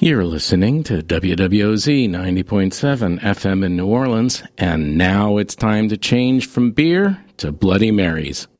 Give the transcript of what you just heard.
You're listening to WWOZ 90.7 FM in New Orleans, and now it's time to change from beer to Bloody Marys.